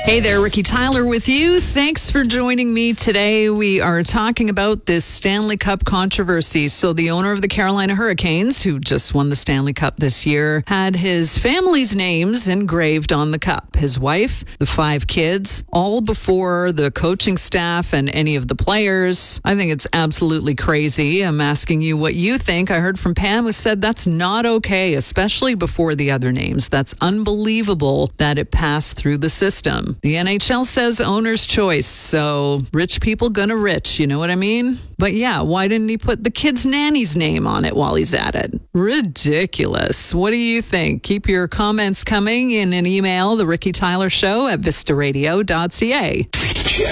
Hey there, Ricky Tyler with you. Thanks for joining me today. We are talking about this Stanley Cup controversy. So the owner of the Carolina Hurricanes, who just won the Stanley Cup this year, had his family's names engraved on the cup. His wife, the 5 kids, all before the coaching staff and any of the players. I think it's absolutely crazy. I'm asking you what you think. I heard from Pam, who said that's not okay, especially before the other names. That's unbelievable that it passed through the system. The NHL says owner's choice, so rich people gonna rich, you know what I mean? But yeah, why didn't he put the kid's nanny's name on it while he's at it? Ridiculous. What do you think? Keep your comments coming in an email, The Ricky Tyler Show at vistaradio.ca.